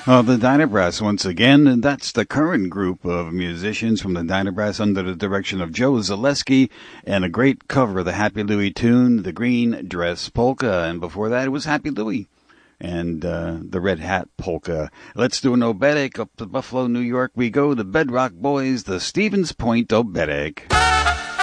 The Diner Brass once again, and that's the current group of musicians from the Diner Brass under the direction of Joe Zaleski, and a great cover of the Happy Louie tune, The Green Dress Polka, and before that it was Happy Louie and the Red Hat Polka. Let's do an oberek. Up to Buffalo, New York we go, the Bedrock Boys, the Stevens Point Oberek.